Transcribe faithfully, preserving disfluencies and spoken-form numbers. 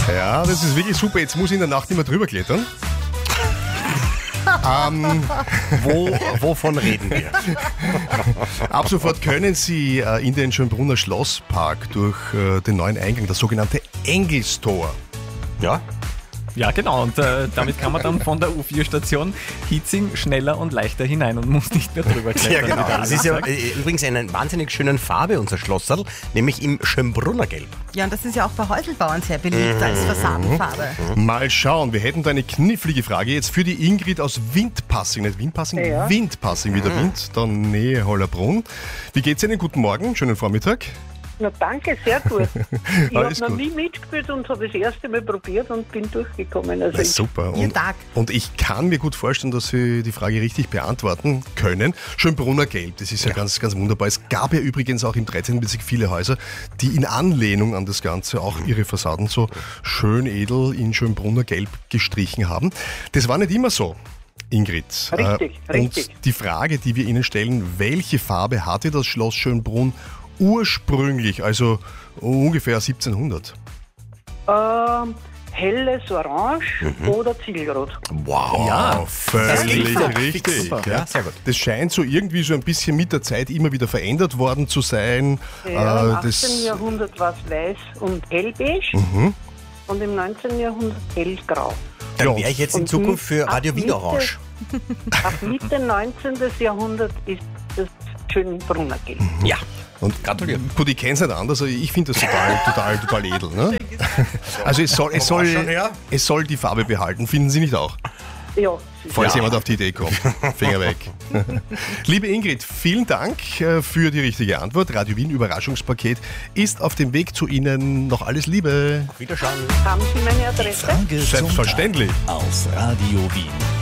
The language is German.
Ja, das ist wirklich super. Jetzt muss ich in der Nacht nicht mehr drüber klettern. ähm, Wo, wovon reden wir? Ab sofort können Sie äh, in den Schönbrunner Schlosspark durch äh, den neuen Eingang, das sogenannte Engelstor. Ja? Ja, genau. Und äh, damit kann man dann von der U vier Station Hietzing schneller und leichter hinein und muss nicht mehr drüber klettern. Ja, genau. wie der Das Alex ist ja sagt. äh, übrigens eine wahnsinnig schöne Farbe, unser Schlosserl, nämlich im Schönbrunner Gelb. Ja, und das ist ja auch bei Häuselbauern sehr beliebt als Fassadenfarbe. Mal schauen, wir hätten da eine knifflige Frage jetzt für die Ingrid aus Windpassing. Nicht Windpassing, Ja. Windpassing, wie der Wind, dann Nähe Hollerbrunn. Wie geht's Ihnen? Guten Morgen, schönen Vormittag. Na danke, sehr gut. Ich habe Alles noch gut. nie mitgespielt und habe das erste Mal probiert und bin durchgekommen. Also Na, ich, super. Ihr Und, Tag. und ich kann mir gut vorstellen, dass Sie die Frage richtig beantworten können. Schönbrunner Gelb, das ist ja, Ganz, ganz wunderbar. Es gab ja übrigens auch im dreizehnten Bezirk viele Häuser, die in Anlehnung an das Ganze auch ihre Fassaden so schön edel in Schönbrunner Gelb gestrichen haben. Das war nicht immer so. Ingrid. Richtig, Äh, richtig. Und die Frage, die wir Ihnen stellen, welche Farbe hatte das Schloss Schönbrunn ursprünglich, also ungefähr siebzehnhundert? ähm, helles Orange oder Zielrot. Wow. Ja, Völlig das klingt richtig. fix, super. Ja, sehr gut. Das scheint so irgendwie so ein bisschen mit der Zeit immer wieder verändert worden zu sein. Ja, Im Äh, achtzehnten das, Jahrhundert war es weiß und hellbeige und im neunzehnten Jahrhundert hellgrau. Dann Ja. wäre ich jetzt in Und Zukunft für ab Radio Wien Mitte- Orange. Ab Mitte neunzehnten. Jahrhundert ist das Schönbrunner Gelb. Ja. und Gratuliere. Gut, ich kenne es nicht anders, aber ich finde das total, total, total edel. Ne? Also es soll, es, soll, schon her? es soll die Farbe behalten, finden Sie nicht auch? Ja, sicher. Falls jemand auf die Idee kommt. Finger weg. Liebe Ingrid, vielen Dank äh, für die richtige Antwort. Radio Wien Überraschungspaket ist auf dem Weg zu Ihnen. Noch alles Liebe. Wiederschauen. Haben Sie meine Adresse? Frage zum Selbstverständlich. Tag auf Radio Wien.